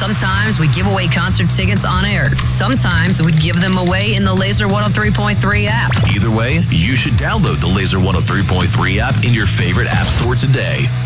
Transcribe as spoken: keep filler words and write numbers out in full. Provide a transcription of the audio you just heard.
Sometimes we give away concert tickets on air. Sometimes we'd give them away in the Laser one oh three point three app. Either way, you should download the Laser one oh three point three app in your favorite app store today.